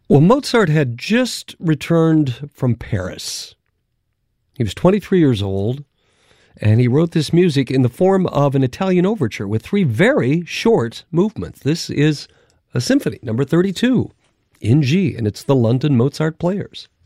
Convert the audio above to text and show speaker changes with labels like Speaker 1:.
Speaker 1: Well, Mozart had just returned from Paris. He was 23 years old, and he wrote this music in the form of an Italian overture with 3 very short movements. This is a symphony, number 32, in G, and it's the London Mozart Players.